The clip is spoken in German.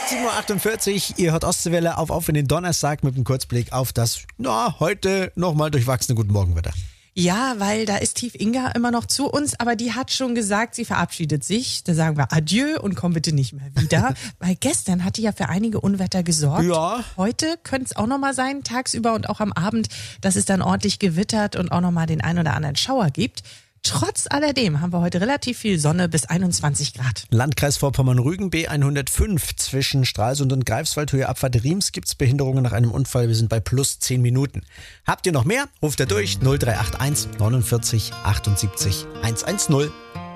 7.48 Uhr, ihr hört Ostseewelle auf in den Donnerstag mit einem Kurzblick auf das, heute nochmal durchwachsene Guten Morgenwetter. Ja, weil da ist Tief Inga immer noch zu uns, aber die hat schon gesagt, sie verabschiedet sich. Da sagen wir Adieu und komm bitte nicht mehr wieder. Weil gestern hat die ja für einige Unwetter gesorgt. Ja. Heute könnte es auch nochmal sein, tagsüber und auch am Abend, dass es dann ordentlich gewittert und auch nochmal den ein oder anderen Schauer gibt. Trotz alledem haben wir heute relativ viel Sonne bis 21 Grad. Landkreis Vorpommern-Rügen B105 zwischen Stralsund und Greifswald, Höhe Abfahrt Riems, gibt es Behinderungen nach einem Unfall. Wir sind bei plus 10 Minuten. Habt ihr noch mehr? Ruft ihr durch 0381 49 78 110.